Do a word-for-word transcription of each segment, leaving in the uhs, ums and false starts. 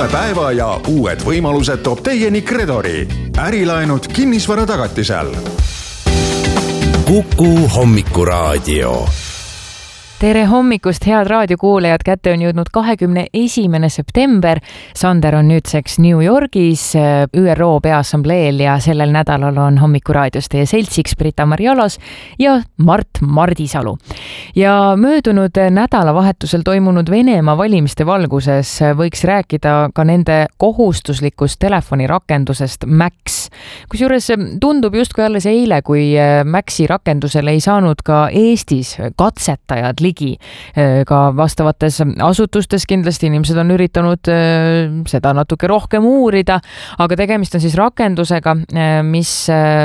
uue päeva ja uued võimalused toob teieni Kredori. Ärilaenud kinnisvara tagatisel. Kuku hommikuraadio. Tere hommikust, head raadiokuulajad, kätte on jõudnud kahekümne esimene september. Sander on nüüdseks New Yorgis Ü R O Peaassambleel ja sellel nädalal on hommikuraadios teie seltsiks Brita-Mari Alas ja Mart Mardisalu. Ja möödunud nädalavahetusel toimunud Venemaa valimiste valguses võiks rääkida ka nende kohustuslikust telefonirakendusest Max. Kusjuures tundub justkui alles eile, kui Maxi rakendusele ei saanud ka Eestis katsetajad ligi. Ka vastavates asutustes kindlasti inimesed on üritanud seda natuke rohkem uurida, aga tegemist on siis rakendusega, mis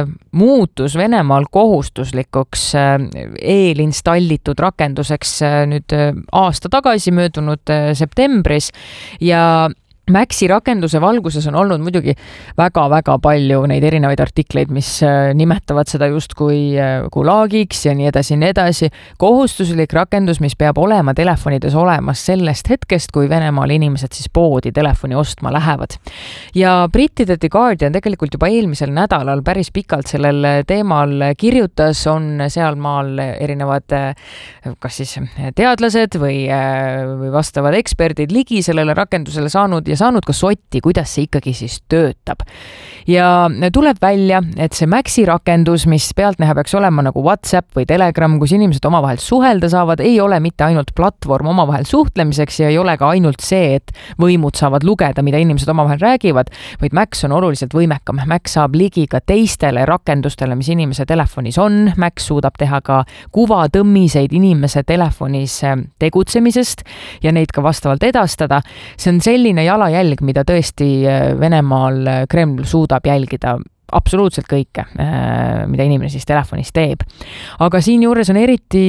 muutus Venemaal kohustuslikuks eelinstallitud rakenduseks nüüd aasta tagasi möödunud septembris ja Maxi rakenduse valguses on olnud muidugi väga-väga palju neid erinevaid artikleid, mis nimetavad seda just kui gulaagiks ja nii edasi, nii edasi. Kohustuslik rakendus, mis peab olema telefonides olemas sellest hetkest, kui Venemaal inimesed siis poodi telefoni ostma lähevad. Ja brittide The Guardian tegelikult juba eelmisel nädalal päris pikalt sellel teemal kirjutas, on seal maal erinevad kas siis teadlased või, või vastavad eksperdid ligi sellele rakendusele saanud ja saanud ka sotti, kuidas see ikkagi siis töötab. Ja tuleb välja, et see Maxi rakendus, mis pealtnäha peaks olema nagu WhatsApp või Telegram, kus inimesed omavahel suhelda saavad, ei ole mitte ainult platvorm omavahel suhtlemiseks ja ei ole ka ainult see, et võimud saavad lugeda, mida inimesed omavahel räägivad, vaid Max on oluliselt võimekam. Max saab ligi ka teistele rakendustele, mis inimese telefonis on. Max suudab teha ka kuvatõmmiseid inimese telefonis tegutsemisest ja neid ka vastavalt edastada. See on selline jalajälg, mida tõesti Venemaal Kreml suudab jälgida absoluutselt kõike, mida inimene siis telefonis teeb. Aga siin juures on eriti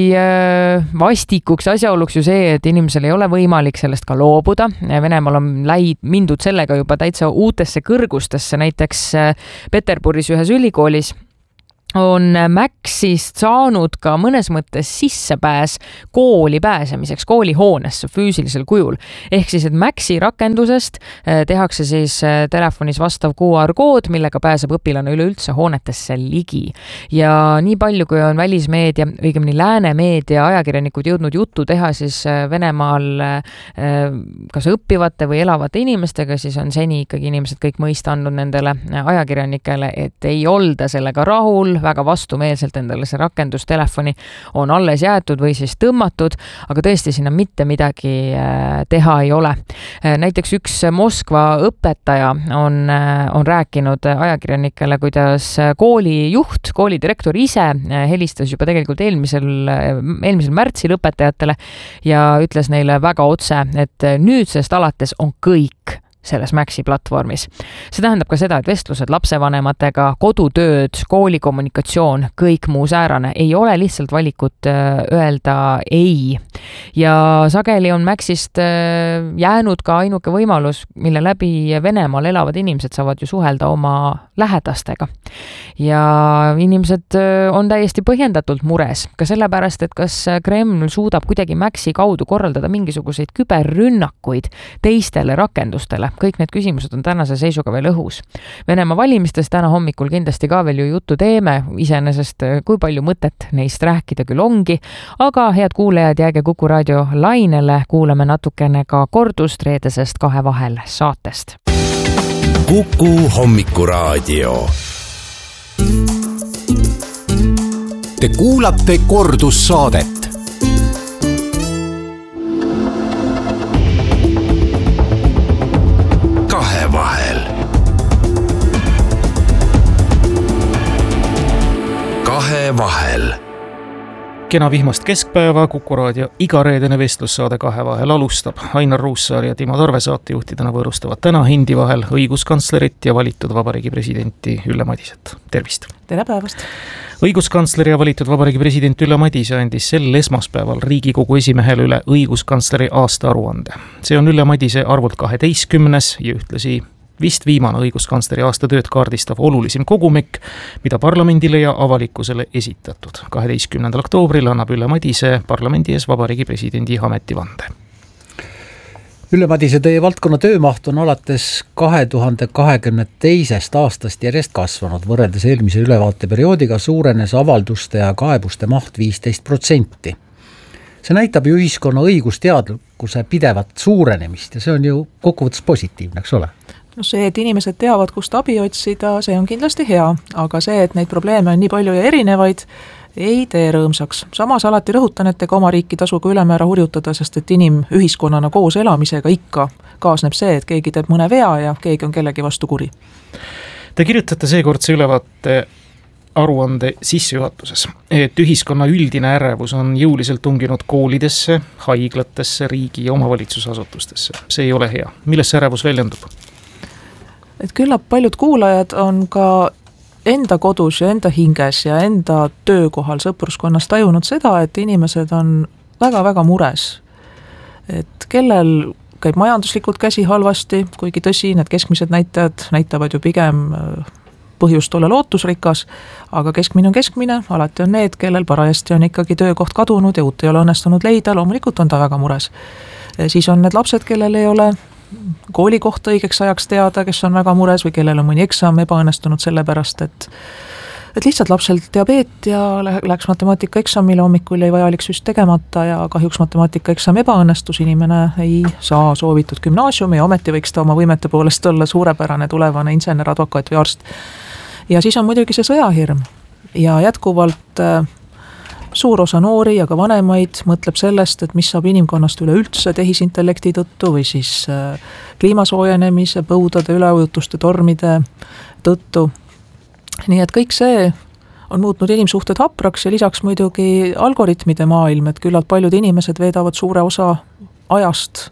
vastikuks asjaoluks ju see, et inimesel ei ole võimalik sellest ka loobuda. Venemaal on läid mindud sellega juba täitsa uutesse kõrgustesse, näiteks Peterburis ühes ülikoolis on Maxist saanud ka mõnes mõttes sissepääs kooli pääsemiseks, koolihoonesse füüsilisel kujul. Ehk siis, et Maxi rakendusest tehakse siis telefonis vastav Q R-kood, millega pääseb õpilane üleüldse hoonetesse ligi. Ja nii palju, kui on välismeedia, õigemini lääne meedia ajakirjanikud jõudnud juttu teha, siis Venemaal kas õppivate või elavate inimestega, siis on seni ikkagi inimesed kõik mõista andnud nendele ajakirjanikele, et ei olda sellega rahul, väga vastumeelselt endale see rakendustelefoni on alles jäetud või siis tõmmatud, aga tõesti sinna mitte midagi teha ei ole. Näiteks üks Moskva õpetaja on, on rääkinud ajakirjanikele, kuidas koolijuht, koolidirektor ise helistas juba tegelikult eelmisel, eelmisel märtsil õpetajatele ja ütles neile väga otse, et nüüdsest alates on kõik selles Maxi platvormis. See tähendab ka seda, et vestlused lapsevanematega, kodutööd, koolikommunikatsioon, kõik muu säärane ei ole lihtsalt valikut öelda ei. Ja sageli on Maxist jäänud ka ainuke võimalus, mille läbi Venemaal elavad inimesed saavad ju suhelda oma lähedastega. Ja inimesed on täiesti põhjendatult mures, ka sellepärast, et kas Kreml suudab kuidagi Maxi kaudu korraldada mingisuguseid küberrünnakuid teistele rakendustele. Kõik need küsimused on tänase seisuga veel õhus. Venemaa valimistest täna hommikul kindlasti ka veel ju juttu teeme, iseenesest kui palju mõtet neist rääkida küll ongi, aga head kuulajad, jääge Kuku raadio lainele, kuulame natukene ka kordust reedesest Kahe vahel saatest. Kuku hommikuraadio. Te kuulate kordussaadet. Kahevahel. Kahevahel. Kena vihmast keskpäeva, Kuku raadio igareedene vestlussaade Kahevahel alustab. Ainar Ruussaar ja Timo Tarve saatejuhtidena võõrustavad täna hindi vahel õiguskantslerit ja valitud vabariigi presidenti Ülle Madiset. Tervist! Tere päevast! Õiguskantsleri ja valitud vabariigi president Ülle Madise andis sel esmaspäeval Riigikogu esimehele üle õiguskantsleri aasta aruande. See on Ülle Madise arvult kaheteistkümnes ja ühtlasi vist viimane õiguskantsleri aastatööd kaardistav olulisim kogumik, mida parlamendile ja avalikkusele esitatud. kaheteistkümnendal oktoobril annab Ülle Madise parlamendi ees vabariigi presidendi ametivande. Ülle Madise, teie valdkonna töömaht on alates kahe tuhande kahekümne teisest aastast järjest kasvanud. Võrreldes eelmise ülevaateperioodiga suurenes avalduste ja kaebuste maht viisteist protsenti. See näitab ju ühiskonna õigusteadlikkuse pidevat suurenemist ja see on ju kokkuvõttes positiivne, eks ole? No see, et inimesed teavad, kust abi otsida, see on kindlasti hea, aga see, et neid probleeme on nii palju ja erinevaid, ei tee rõõmsaks. Samas alati rõhutan, et ega oma riiki tasuga ülemäära hurjutada, sest et inimühiskonnana koos elamisega ikka kaasneb see, et keegi teeb mõne vea ja keegi on kellegi vastu kuri. Te kirjutate seekordse ülevaate aruande sissejuhatuses, et ühiskonna üldine ärevus on jõuliselt tunginud koolidesse, haiglatesse, riigi ja omavalitsusasutustesse. See ei ole hea. Milles see ärevus väljendub? Et küllap paljud kuulajad on ka enda kodus ja enda hinges ja enda töökohal sõpruskonnas tajunud seda, et inimesed on väga-väga mures. Et kellel käib majanduslikult käsi halvasti, kuigi tõsi, need keskmised näitajad näitavad ju pigem põhjust olla lootusrikas, aga keskmine on keskmine, alati on need, kellel parajasti on ikkagi töökoht kadunud ja uut ei ole õnnestunud leida, loomulikult on ta väga mures. Siis on need lapsed, kellel ei ole kooli kohta õigeks ajaks teada, kes on väga mures või kellel on mõni eksam ebaõnnestunud sellepärast, et et lihtsalt lapsel diabeet ja läheks matemaatika eksamile, hommikul jäi vajalik süst tegemata ja kahjuks matemaatika eksam ebaõnnestus, inimene ei saa soovitud gümnaasiumi ja ometi võiks ta oma võimete poolest olla suurepärane tulevane insener, advokaat või arst. Ja siis on muidugi see sõjahirm ja jätkuvalt suur osa noori ja ka vanemaid mõtleb sellest, et mis saab inimkonnast üleüldse tehisintellekti tõttu või siis kliimasoojenemise, põudade, üleujutuste, tormide tõttu. Nii et kõik see on muutnud inimsuhted hapraks ja lisaks muidugi algoritmide maailm, et küllalt paljud inimesed veedavad suure osa ajast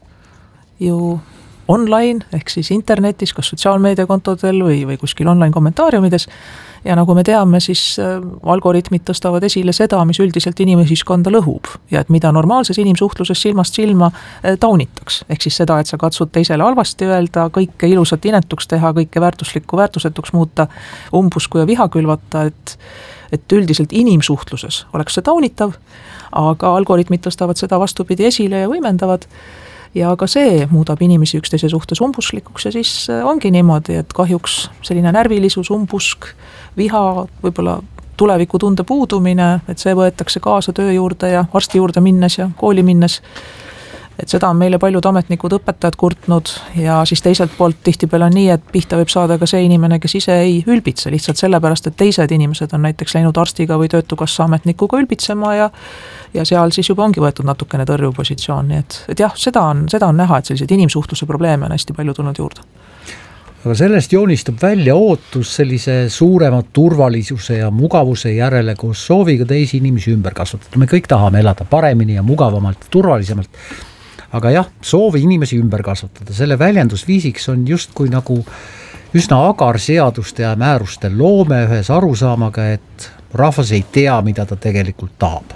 ju online, ehk siis internetis, kas sotsiaalmeediakontodel või, või kuskil online kommentaariumides. Ja nagu me teame, siis algoritmid tõstavad esile seda, mis üldiselt inimühiskonda lõhub ja et mida normaalses inimsuhtluses silmast silma taunitaks. Ehk siis seda, et sa katsud teisele halvasti öelda, kõike ilusat inetuks teha, kõike väärtuslikku väärtusetuks muuta, umbusku ja viha külvata, et, et üldiselt inimsuhtluses oleks see taunitav, aga algoritmid tõstavad seda vastupidi esile ja võimendavad. Ja ka see muudab inimesi üksteise suhtes umbuslikuks ja siis ongi niimoodi, et kahjuks selline närvilisus, umbusk, viha, võib-olla tulevikutunde puudumine, et see võetakse kaasa töö juurde ja arsti juurde minnes ja kooli minnes. Et seda on meile paljud ametnikud, õpetajad kurtnud ja siis teiselt poolt tihtipeale on nii, et pihta võib saada ka see inimene, kes ise ei ülbitse lihtsalt sellepärast, et teised inimesed on näiteks läinud arstiga või töötukassa ametnikuga ülbitsema ja ja seal siis juba ongi võetud natukene tõrju positsioon, nii et, et jah, seda on, seda on näha, et selliseid inimsuhtluse probleeme on hästi palju tulnud juurde. Aga sellest joonistub välja ootus sellise suurema turvalisuse ja mugavuse järele koos sooviga teisi inimesi ümber kasvatada. Me kõik tahame elada paremini ja mugavamalt, turvalisemalt. Aga jah, soovi inimesi ümber kasvatada, selle väljendusviisiks on justkui nagu üsna agar seaduste ja määruste loome ühes arusaamaga, et rahvas ei tea, mida ta tegelikult tahab.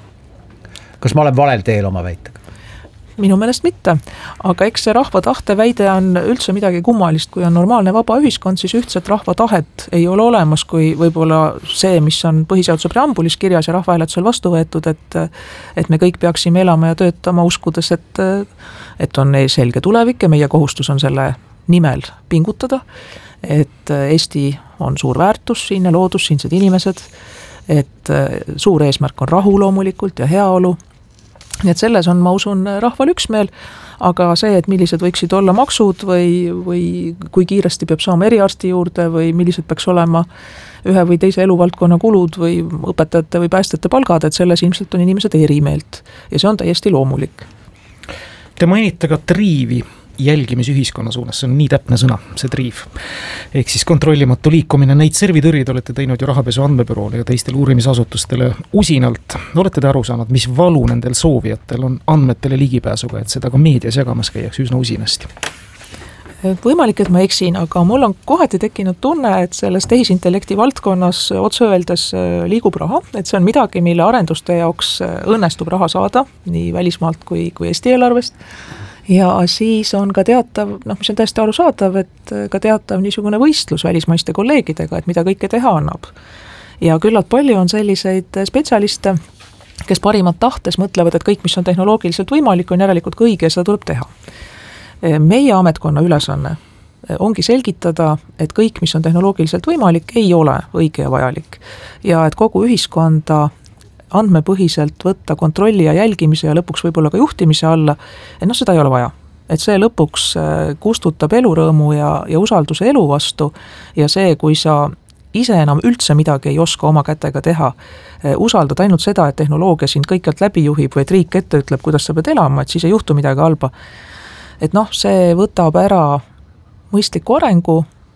Kas ma olen valel teel oma väitega? Minu meelest mitte, aga eks see rahva tahte väide on üldse midagi kummalist, kui on normaalne vaba ühiskond, siis ühtset rahva tahet ei ole olemas, kui võib-olla see, mis on põhiseaduse preambulis kirjas ja rahvahääletusel vastu võetud, et, et me kõik peaksime elama ja töötama uskudes, et, et on selge tulevik ja meie kohustus on selle nimel pingutada, et Eesti on suur väärtus, siinne loodus, siinsed inimesed, et suur eesmärk on rahu loomulikult ja heaolu. Nii et selles on, ma usun, rahval üksmeel, aga see, et millised võiksid olla maksud või, või kui kiiresti peab saama eriarsti juurde või millised peaks olema ühe või teise eluvaldkonna kulud või õpetajate või päästjate palgad, et selles ilmselt on inimesed erimeelt ja see on täiesti loomulik. Te mainite ka triivi jälgimisühiskonna suunas, see on nii täpne sõna, see triiv. Ehk siis kontrollimatu liikumine, neid servitõrjed olete teinud ju rahapesu andmebüroole ja teistele uurimisasutustele usinalt. Olete te aru saanud, mis valu nendel soovijatel on andmetele ligipääsuga, et seda ka meedias jagamas käiaks üsna usinasti? Võimalik, et ma eksin, aga mul on kohati tekkinud tunne, et selles tehisintellekti valdkonnas otse öeldes liigub raha, et see on midagi, mille arenduste jaoks õnnestub raha saada, nii välismaalt kui, kui Eesti eelarvest. Ja siis on ka teatav, noh, mis on täiesti aru saadav, et ka teatav niisugune võistlus välismaiste kolleegidega, et mida kõike teha annab. Ja küllalt palju on selliseid spetsialiste, kes parimat tahtes mõtlevad, et kõik, mis on tehnoloogiliselt võimalik, on järelikult ka õige ja seda tuleb teha. meie ametkonna ülesanne ongi selgitada, et kõik, mis on tehnoloogiliselt võimalik, ei ole õige ja vajalik. Ja et kogu ühiskonda andmepõhiselt võtta kontrolli ja jälgimise ja lõpuks võib-olla ka juhtimise alla, et noh, seda ei ole vaja. Et see lõpuks kustutab elurõõmu ja, ja usalduse elu vastu ja see, kui sa ise enam üldse midagi ei oska oma kätega teha, usaldad ainult seda, et tehnoloogia sind kõikjalt läbi juhib või et riik ette ütleb, kuidas sa pead elama, et siis ei juhtu midagi halba. Et noh, see võtab ära mõistliku arengu,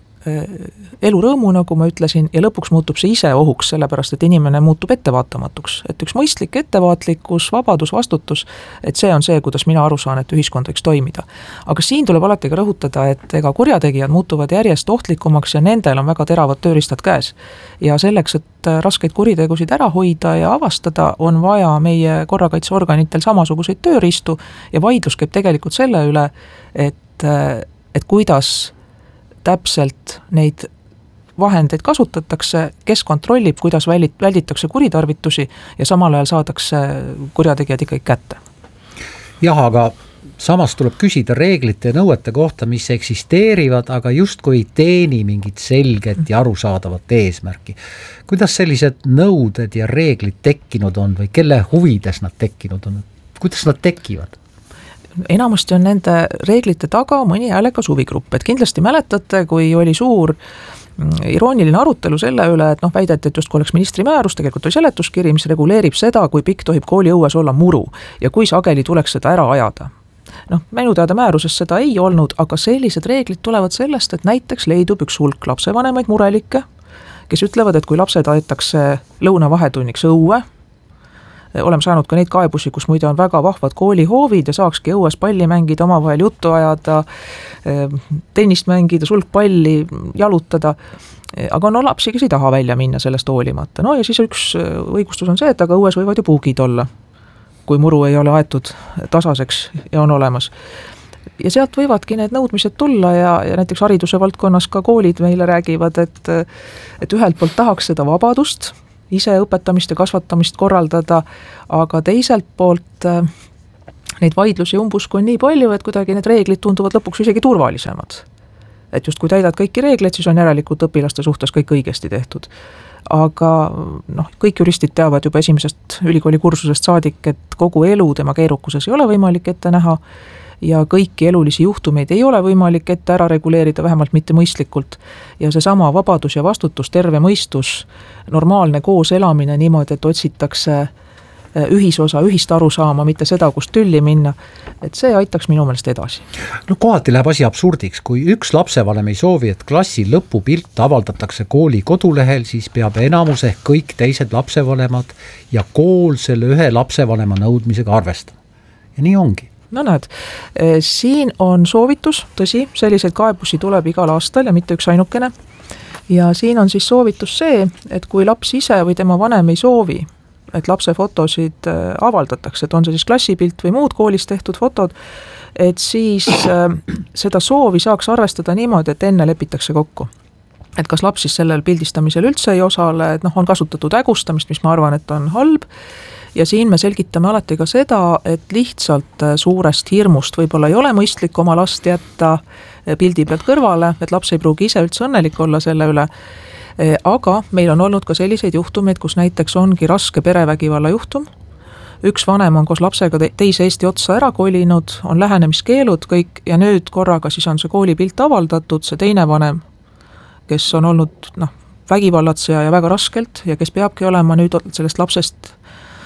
elurõõmu, nagu ma ütlesin, ja lõpuks muutub see ise ohuks, sellepärast et inimene muutub ettevaatamatuks. Et üks mõistlik ettevaatlikkus, vabadus, vastutus, et see on see, kuidas mina aru saan, et ühiskond võiks toimida. Aga siin tuleb alati ka rõhutada, et ega kurjategijad muutuvad järjest ohtlikumaks ja nendel on väga teravad tööriistad käes. Ja selleks, et raskeid kuritegusid ära hoida ja avastada, on vaja meie korrakaitseorganitel samasuguseid tööriistu ja vaidlus käib tegelikult selle üle, et, et kuidas täpselt neid vahendeid kasutatakse, kes kontrollib, kuidas välditakse kuritarvitusi ja samal ajal saadakse kurjategijad ikkagi kätte. Jah, aga samas tuleb küsida reeglite ja nõuete kohta, mis eksisteerivad, aga justkui ei teeni mingit selget ja arusaadavat eesmärki. Kuidas sellised nõuded ja reeglid tekkinud on või kelle huvides nad tekkinud on? Kuidas nad tekivad? Enamasti on nende reeglite taga mõni häälekas huvigrupp, et kindlasti mäletate, kui oli suur irooniline arutelu selle üle, et noh, väideti, et just kui oleks ministri määrus, tegelikult oli seletuskiri, mis reguleerib seda, kui pikk tohib kooli õues olla muru ja kui sageli tuleks seda ära ajada. Noh, minu teada määruses seda ei olnud, aga sellised reeglid tulevad sellest, et näiteks leidub üks hulk lapsevanemaid murelikke, kes ütlevad, et kui lapsed aetakse lõuna vahetunniks õue, oleme saanud ka neid kaebusi, kus muide on väga vahvad koolihoovid ja saakski õues palli mängida, omavahel juttu ajada, tennist mängida, sulgpalli, jalutada, aga no lapsi, kes ei taha välja minna sellest hoolimata. No ja siis üks õigustus on see, et aga õues võivad ju puugid olla, kui muru ei ole aetud tasaseks ja on olemas. Ja sealt võivadki need nõudmised tulla ja, ja näiteks hariduse valdkonnas ka koolid meile räägivad, et, et ühelt poolt tahaks seda vabadust, ise õpetamist ja kasvatamist korraldada, aga teiselt poolt äh, neid vaidlusi umbusku on nii palju, et kuidagi need reeglid tunduvad lõpuks isegi turvalisemad. Et just kui täidad kõiki reegleid, siis on järelikult õpilaste suhtes kõik õigesti tehtud. Aga noh, kõik juristid teavad juba esimesest ülikooli kursusest saadik, et kogu elu tema keerukuses ei ole võimalik ette näha ja kõiki elulisi juhtumeid ei ole võimalik ette ära reguleerida, vähemalt mitte mõistlikult. Ja see sama vabadus ja vastutus, terve mõistus, normaalne koos elamine niimoodi, et otsitakse ühisosa, ühist arusaama, mitte seda, kust tülli minna, et see aitaks minu meelest edasi. No kohati läheb asi absurdiks, kui üks lapsevanem ei soovi, et klassi lõpupilt avaldatakse kooli kodulehel, siis peab enamus ehk kõik teised lapsevanemad ja kool selle ühe lapsevanema nõudmisega arvestama. Ja nii ongi. No näed, siin on soovitus, tõsi, selliseid kaebusi tuleb igal aastal ja mitte üks ainukene. Ja siin on siis soovitus see, et kui laps ise või tema vanem ei soovi, et lapse fotosid avaldatakse, et on see siis klassipilt või muud koolis tehtud fotod, et siis seda soovi saaks arvestada niimoodi, et enne lepitakse kokku. Et kas laps siis sellel pildistamisel üldse ei osale, et noh, on kasutatud ägustamist, mis ma arvan, et on halb. Ja siin me selgitame alati ka seda, et lihtsalt suurest hirmust võib-olla ei ole mõistlik oma last jätta pildi pealt kõrvale, et laps ei pruugi ise üldse õnnelik olla selle üle. Aga meil on olnud ka selliseid juhtumeid, kus näiteks ongi raske perevägivalla juhtum. Üks vanem on koos lapsega teise Eesti otsa ära kolinud, on lähenemiskeelud kõik ja nüüd korraga siis on see koolipilt avaldatud, see teine vanem, kes on olnud noh, vägivallatseja ja väga raskelt ja kes peabki olema nüüd sellest lapsest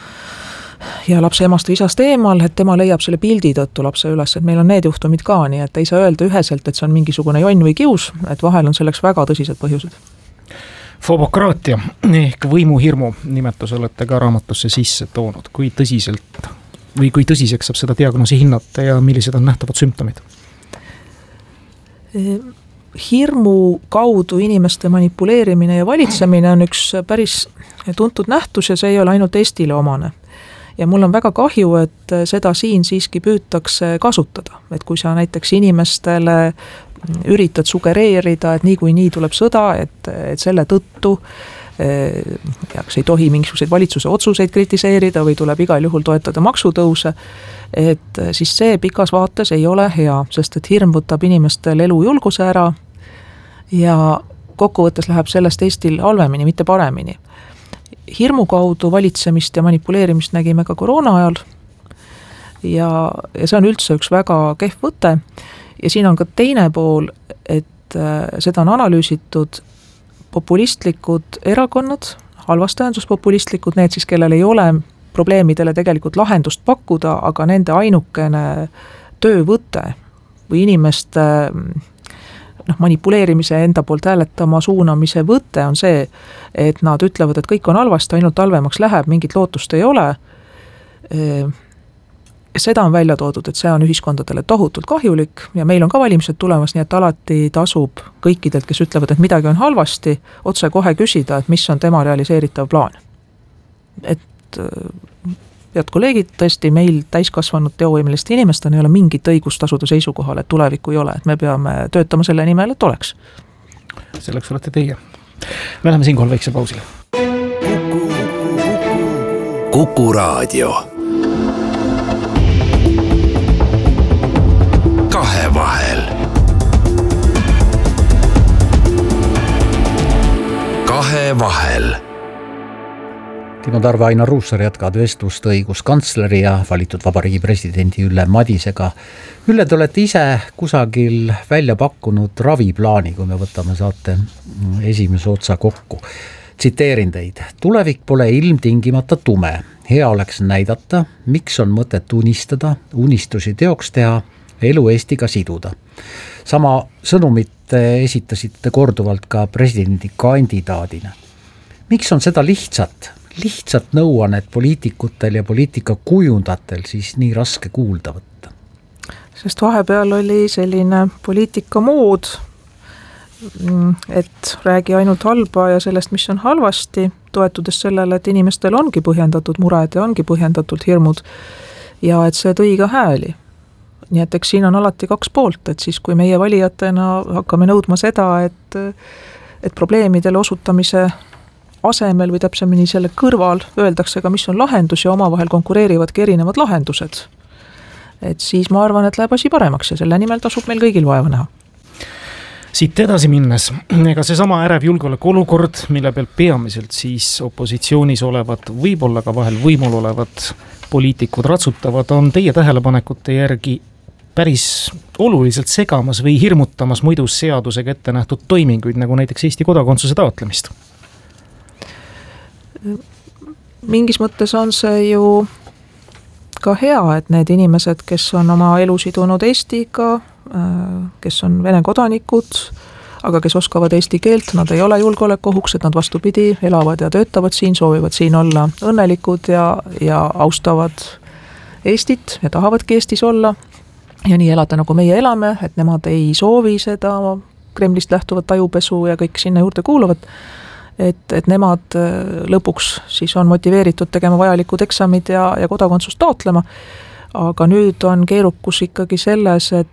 ja lapse emast või isast eemal, et tema leiab selle pildi tõttu lapse üles, et meil on need juhtumid ka, nii et ei saa öelda üheselt, et see on mingisugune jonn või kius, et vahel on selleks väga tõsised põhjused. Fobokraatia ehk võimuhirmu nimetus olete ka raamatusse sisse toonud. Kui tõsiselt või kui tõsiseks saab seda diagnoosi hinnata ja millised on nähtavad sümptomid? Hirmu kaudu inimeste manipuleerimine ja valitsemine on üks päris tuntud nähtus ja see ei ole ainult Eestile omane. Ja mul on väga kahju, et seda siin siiski püütakse kasutada. Et kui sa näiteks inimestele üritad sugereerida, et nii kui nii tuleb sõda, et, et selle tõttu ja kas ei tohi mingisuguseid valitsuse otsuseid kritiseerida või tuleb igal juhul toetada maksutõuse, et siis see pikas vaates ei ole hea, sest et hirm võtab inimestel elujulguse ära ja kokkuvõttes läheb sellest Eestil halvemini, mitte paremini. Hirmu kaudu valitsemist ja manipuleerimist nägime ka koroona ajal ja, ja see on üldse üks väga kehv võte ja siin on ka teine pool, et seda on analüüsitud populistlikud erakonnad, halvas tähendus populistlikud, need siis, kellel ei ole probleemidele tegelikult lahendust pakkuda, aga nende ainukene töövõte või inimeste noh, manipuleerimise enda poolt hääletama suunamise võte on see, et nad ütlevad, et kõik on halvasti, ainult halvemaks läheb, mingit lootust ei ole. Seda on välja toodud, et see on ühiskondadele tohutult kahjulik ja meil on ka valimised tulemas, nii et alati tasub kõikidelt, kes ütlevad, et midagi on halvasti, otse kohe küsida, et mis on tema realiseeritav plaan. Et head kolleegid, tõesti meil täiskasvanud teovõimeliste inimestena ei ole mingit õigust asuda seisukohal, et tulevikku ei ole, et me peame töötama selle nimel, et oleks. Selleks olete teie. Me läheme siinkohal väikse pausile. Kuku Raadio. Kahevahel. Kahevahel. Timo Tarve, Ainar Ruussaar jätkavad vestlust õiguskantsleri ja valitud vabariigi presidendi Ülle Madisega. Ülle, te olete ise kusagil välja pakkunud raviplaani, kui me võtame saate esimese otsa kokku. Tsiteerin teid. Tulevik pole ilmtingimata tume. Hea oleks näidata, miks on mõtet unistada, unistusi teoks teha, elu Eestiga siduda. Sama sõnumit esitasite korduvalt ka presidendi kandidaadina. Miks on seda lihtsat, lihtsat nõuannet poliitikutel ja poliitika kujundatel siis nii raske kuulda võtta? Sest vahepeal oli selline poliitika mood, et räägi ainult halba ja sellest, mis on halvasti, toetudes sellele, et inimestel ongi põhjendatud mured ja ongi põhjendatult hirmud ja et see tõi ka hääli. Nii et eks siin on alati kaks poolt, et siis kui meie valijatena hakkame nõudma seda, et, et probleemidele osutamise asemel või täpsemini selle kõrval öeldakse ka, mis on lahendus ja omavahel konkureerivadki erinevad lahendused. Et siis ma arvan, et läheb asi paremaks ja selle nimel tasub meil kõigil vaeva näha. Siit edasi minnes, ega see sama ärev julgeoleku olukord, mille peal peamiselt siis opositsioonis olevad, võib-olla ka vahel võimul olevad poliitikud ratsutavad, on teie tähelepanekute järgi päris oluliselt segamas või hirmutamas muidu seadusega ette nähtud toiminguid, nagu näiteks Eesti kodakondsuse taotlemist? Mingis mõttes on see ju ka hea, et need inimesed, kes on oma elu sidunud Eestiga, kes on Vene kodanikud, aga kes oskavad eesti keelt, nad ei ole julgeolekuohuks, et nad vastupidi elavad ja töötavad siin, soovivad siin olla õnnelikud ja, ja austavad Eestit ja tahavadki Eestis olla ja nii elada, nagu meie elame, et nemad ei soovi seda Kremlist lähtuvat ajupesu ja kõik sinna juurde kuuluvat, et, et nemad lõpuks siis on motiveeritud tegema vajalikud eksamid ja, ja kodakondsust taotlema, aga nüüd on keerukus ikkagi selles, et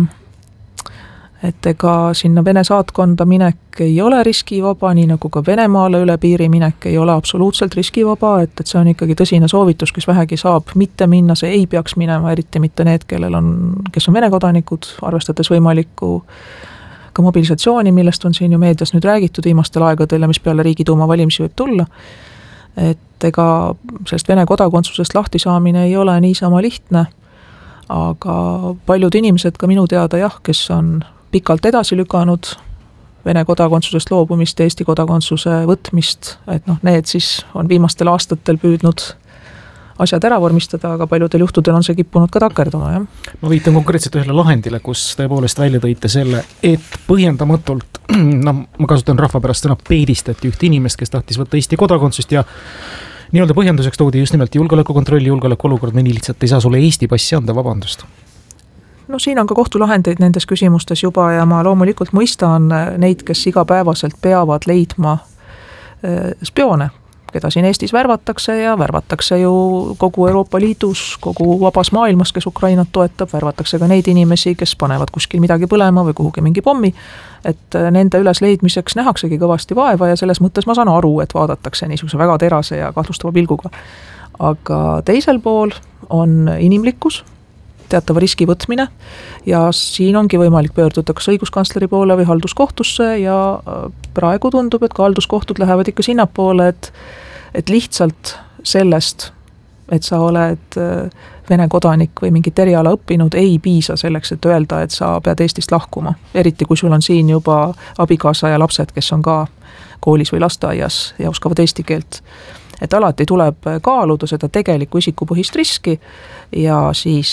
et ega sinna Vene saatkonda minek ei ole riskivaba, nii nagu ka Venemaale üle piiri minek ei ole absoluutselt riskivaba, et, et see on ikkagi tõsine soovitus, kes vähegi saab mitte minna, see ei peaks minema, eriti mitte need, kellel on, kes on Vene kodanikud, arvestades võimalikku ka mobilisatsiooni, millest on siin ju meedias nüüd räägitud viimastel aegadel ja mis peale Riigiduuma valimisi võib tulla. Et ega sellest Vene kodakondsusest lahti saamine ei ole niisama lihtne, aga paljud inimesed ka minu teada jah, kes on pikalt edasi lükanud Vene kodakondsusest loobumist ja Eesti kodakondsuse võtmist, et noh, need siis on viimastel aastatel püüdnud asjad ära vormistada, aga paljudel juhtudel on see kippunud ka takerduma, jah. Ma viitan konkreetselt ühele lahendile, kus tõepoolest välja tõite selle, et põhjendamatult, no ma kasutan rahva pärast sõna, peedistati üht inimest, kes tahtis võtta Eesti kodakondsust ja nii-öelda põhjenduseks toodi just nimelt julgeolekukontrolli, julgeolekuolukord, me nii lihtsalt ei saa sulle Eesti passi anda, vabandust. No siin on ka kohtulahendeid nendes küsimustes juba ja ma loomulikult mõistan neid, kes igapäevaselt peavad leidma spioone, keda siin Eestis värvatakse ja värvatakse ju kogu Euroopa Liidus, kogu vabas maailmas, kes Ukrainat toetab, värvatakse ka neid inimesi, kes panevad kuskil midagi põlema või kuhugi mingi pommi, et nende ülesleidmiseks nähaksegi kõvasti vaeva ja selles mõttes ma saan aru, et vaadatakse niisuguse väga terase ja kahtlustava pilguga. Aga teisel pool on inimlikkus, teatava riski võtmine ja siin ongi võimalik pöörduda kas õiguskantsleri poole või halduskohtusse ja praegu tundub, et ka halduskohtud lähevad ikka sinnapoole, et, et lihtsalt sellest, et sa oled Vene kodanik või mingit eriala õppinud, ei piisa selleks, et öelda, et sa pead Eestist lahkuma. Eriti kui sul on siin juba abikaasa ja lapsed, kes on ka koolis või lasteaias ja oskavad eesti keelt. Et alati tuleb kaaluda seda tegelikku isikupõhist riski ja siis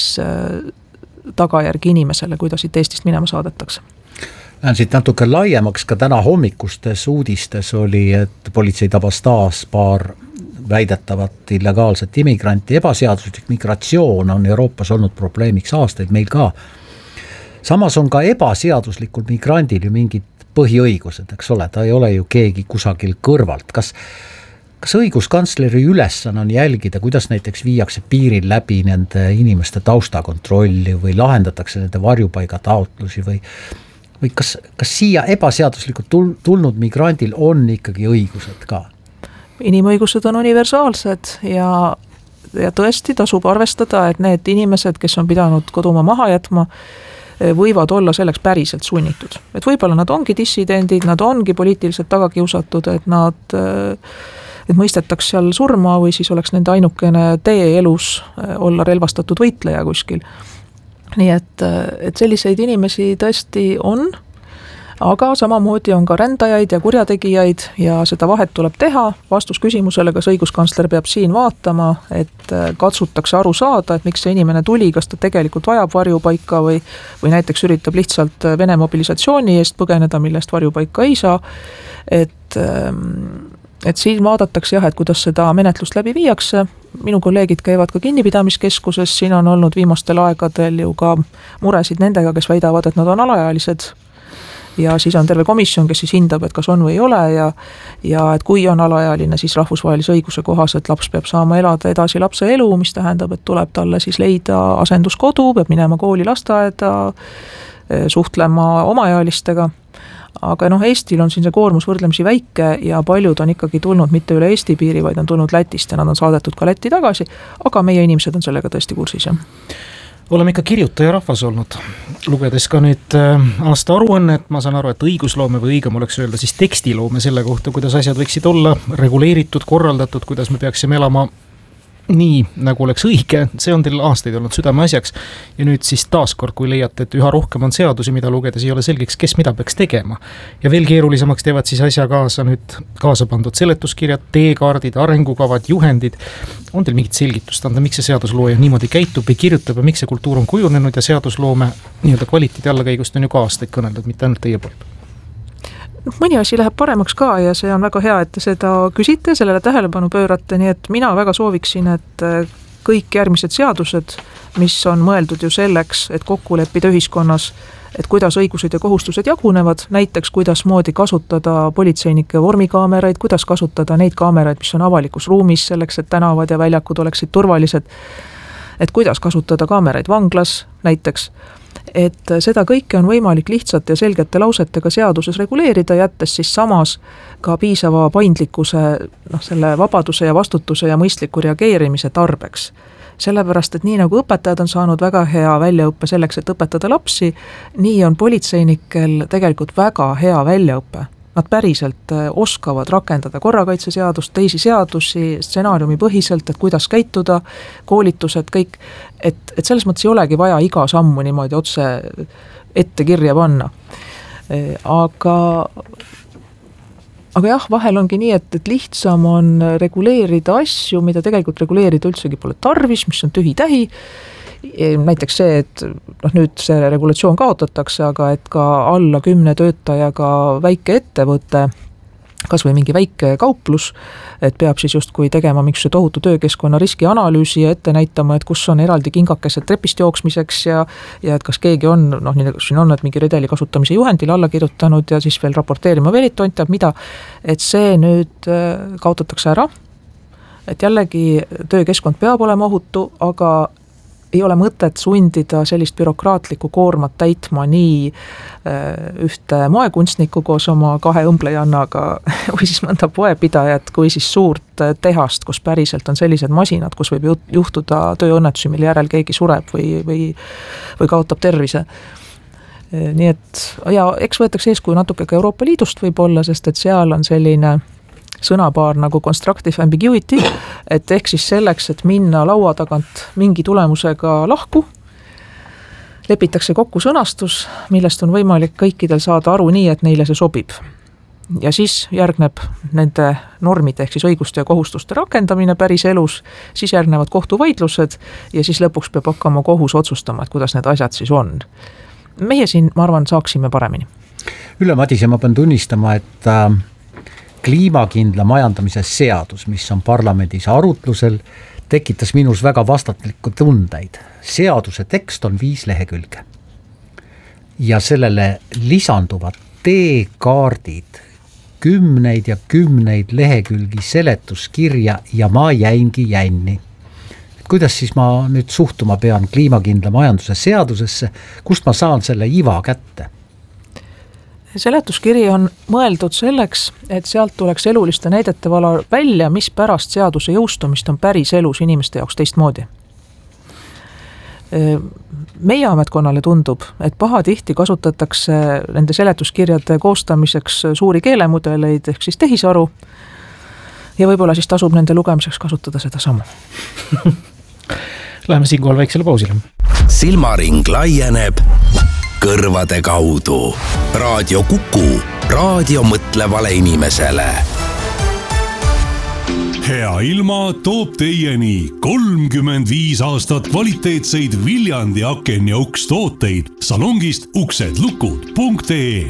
tagajärgi inimesele, kuidas siit Eestist minema saadetakse. Lähen siit natuke laiemaks, ka täna hommikustes uudistes oli, et politsei tabas taas paar väidetavat illegaalset immigranti. Ebaseaduslik migratsioon on Euroopas olnud probleemiks aastaid, meil ka. Samas on ka ebaseaduslikul migrandil ju mingid põhiõigused, eks ole, ta ei ole ju keegi kusagil kõrvalt. Kas Kas õiguskantsleri ülesanne on jälgida, kuidas näiteks viiakse piiril läbi nende inimeste taustakontrolli või lahendatakse nende varjupaiga taotlusi või, või kas, kas siia ebaseaduslikult tulnud migrandil on ikkagi õigused ka? Inimõigused on universaalsed ja, ja tõesti tasub arvestada, et need inimesed, kes on pidanud kodumaa maha jätma, võivad olla selleks päriselt sunnitud. Et võib-olla nad ongi dissidendid, nad ongi poliitiliselt tagakiusatud, et nad et mõistetaks seal surma või siis oleks nende ainukene tee elus olla relvastatud võitleja kuskil. Nii et, et selliseid inimesi tõesti on, aga samamoodi on ka rändajaid ja kurjategijaid ja seda vahet tuleb teha. Vastus küsimusele, kas õiguskantsler peab siin vaatama, et katsutakse aru saada, et miks see inimene tuli, kas ta tegelikult vajab varjupaika või, või näiteks üritab lihtsalt Vene mobilisatsiooni eest põgeneda, millest varjupaika ei saa. Et Et siin vaadatakse jah, et kuidas seda menetlust läbi viiakse. Minu kolleegid käivad ka kinnipidamiskeskuses, siin on olnud viimastel aegadel ju ka muresid nendega, kes väidavad, et nad on alaealised. Ja siis on terve komisjon, kes siis hindab, et kas on või ei ole ja, ja et kui on alaealine, siis rahvusvahelise õiguse kohas, et laps peab saama elada edasi lapse elu, mis tähendab, et tuleb talle siis leida asenduskodu, peab minema kooli lasteaeda, suhtlema omaealistega. Aga noh, Eestil on siin see koormus võrdlemisi väike ja paljud on ikkagi tulnud mitte üle Eesti piiri, vaid on tulnud Lätist ja nad on saadetud ka Lätti tagasi, aga meie inimesed on sellega tõesti kursis. Jah. Oleme ikka kirjutaja rahvas olnud, lugedes ka nüüd aasta aruannet, ma saan aru, et õigusloome või õigem oleks öelda siis tekstiloome selle kohta, kuidas asjad võiksid olla reguleeritud, korraldatud, kuidas me peaksime elama nii, nagu oleks õige, see on teil aastaid olnud südame asjaks ja nüüd siis taaskord, kui leiate, et üha rohkem on seadusi, mida lugedes ei ole selgeks, kes mida peaks tegema ja veel keerulisemaks teevad siis asja kaasa nüüd kaasa pandud seletuskirjad, teekaardid, arengukavad, juhendid. On teil mingit selgitust anda, miks see seaduslooja niimoodi käitub või kirjutab ja miks see kultuur on kujunenud ja seadusloome nii-öelda kvaliteedi allakäigust on ju ka aastaid kõneldud, mitte ainult teie poolt? Mõni asi läheb paremaks ka ja see on väga hea, et te seda küsite, sellele tähelepanu pöörate, nii et mina väga sooviksin, et kõik järgmised seadused, mis on mõeldud ju selleks, et kokku leppida ühiskonnas, et kuidas õigused ja kohustused jagunevad, näiteks kuidas moodi kasutada politseinike vormikaameraid, kuidas kasutada neid kaameraid, mis on avalikus ruumis selleks, et tänavad ja väljakud oleksid turvalised, et kuidas kasutada kaameraid vanglas näiteks, et seda kõike on võimalik lihtsalt ja selgete lausetega seaduses reguleerida, jättes siis samas ka piisava paindlikkuse, noh, selle vabaduse ja vastutuse ja mõistliku reageerimise tarbeks. Sellepärast, et nii nagu õpetajad on saanud väga hea väljaõppe selleks, et õpetada lapsi, nii on politseinikel tegelikult väga hea väljaõppe. Nad päriselt oskavad rakendada korrakaitseseadust, teisi seadusi, stsenaariumi põhiselt, et kuidas käituda, koolitused, kõik, et, et selles mõttes ei olegi vaja iga sammu niimoodi otse ette kirja panna. Aga, aga jah, vahel ongi nii, et, et lihtsam on reguleerida asju, mida tegelikult reguleerida üldsegi pole tarvis, mis on tühi-tähi. Näiteks see, et noh, nüüd see regulatsioon kaotatakse, aga et ka alla kümne töötajaga väike ettevõte, kas või mingi väike kauplus, et peab siis justkui tegema mingisuguse tohutu töökeskkonna riskianalüüsi ja ette näitama, et kus on eraldi kingakesed trepist jooksmiseks ja, ja et kas keegi on, noh nii nagu siin on, et mingi redeli kasutamise juhendile alla kirjutanud ja siis veel raporteerima veel, et tont teab mida, et see nüüd kaotatakse ära. et jällegi töökeskkond peab olema ohutu, aga ei ole mõtet sundida sellist bürokraatlikku koormat täitma nii ühte moekunstnikku koos oma kahe õmblejannaga või siis mõnda poepidajat, kui siis suurt tehast, kus päriselt on sellised masinad, kus võib juhtuda tööõnnetusi, mille järel keegi sureb või, või, või kaotab tervise. Nii et, ja eks võetakse eeskuju natuke ka Euroopa Liidust võib-olla, sest et seal on selline sõnapaar nagu constructive ambiguity, et ehk siis selleks, et minna laua tagant mingi tulemusega lahku, lepitakse kokku sõnastus, millest on võimalik kõikidel saada aru nii, et neile see sobib. Ja siis järgneb nende normide ehk siis õiguste ja kohustuste rakendamine päris elus, siis järgnevad kohtuvaidlused ja siis lõpuks peab hakkama kohus otsustama, et kuidas need asjad siis on. Meie siin, ma arvan, saaksime paremini. Ülle Madise, ma pean tunnistama, et äh, kliimakindla majandamise seadus, mis on parlamendis arutlusel, tekitas minus väga vastatlikku tundeid. Seaduse tekst on viis lehekülge. Ja sellele lisanduvad teekaardid, kümneid ja kümneid lehekülgi seletuskirja ja ma jäingi jänni. Kuidas siis ma nüüd suhtuma pean kliimakindla majanduse seadusesse, kust ma saan selle iva kätte? Seletuskiri on mõeldud selleks, et sealt tuleks eluliste näidete vala välja, mis pärast seaduse jõustumist on päris elus inimeste jaoks teistmoodi. Meie ametkonnale tundub, et pahatihti kasutatakse nende seletuskirjade koostamiseks suuri keelemudeleid ehk siis tehisaru ja võib-olla siis tasub nende lugemiseks kasutada seda samu. Läheme siinkohal väiksele pausile. Silmaring laieneb kõrvade kaudu. Raadio Kuku, raadio mõtlevale inimesele. Hea ilma toob teieni kolmkümmend viis aastat kvaliteetseid Viljandi aken ja uks tooteid salongist uksedlukud punkt ee.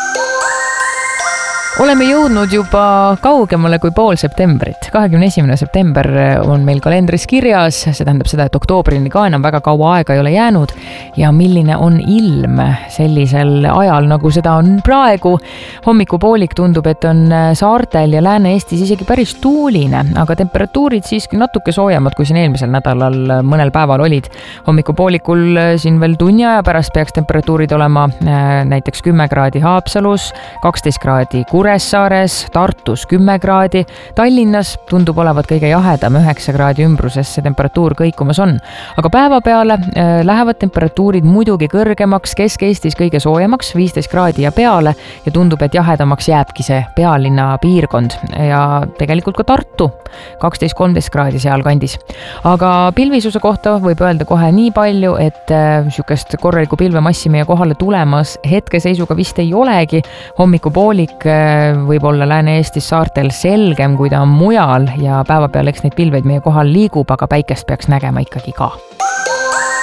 Oleme jõudnud juba kaugemale kui pool septembrit. kahekümne esimene september on meil kalendris kirjas, see tähendab seda, et oktoobrini ka enam väga kaua aega ei ole jäänud ja milline on ilm sellisel ajal, nagu seda on praegu. Hommikupoolik tundub, et on saartel ja Lääne-Eestis isegi päris tuuline, aga temperatuurid siiski natuke soojemad, kui siin eelmisel nädalal mõnel päeval olid. Hommikupoolikul siin veel tunni aja pärast peaks temperatuurid olema näiteks kümme kraadi Haapsalus, kaksteist kraadi Kuressaares, Tartus kümme kraadi, Tallinnas tundub olevat kõige jahedam üheksa kraadi ümbruses see temperatuur kõikumas on. Aga päeva peale äh, lähevad temperatuurid muidugi kõrgemaks, Kesk-Eestis kõige soojemaks, viisteist kraadi ja peale ja tundub, et jahedamaks jääbki see pealinna piirkond ja tegelikult ka Tartu, kaksteist kolmteist kraadi seal kandis. Aga pilvisuse kohta võib öelda kohe nii palju, et äh, sükest korraliku pilvemassi meie kohale tulemas hetkeseisuga vist ei olegi. Hommikupoolik äh, võib olla Lääne-Eestis saartel selgem, kui ta on mujal ja päeva peal eks neid pilveid meie kohal liigub, aga päikest peaks nägema ikkagi ka.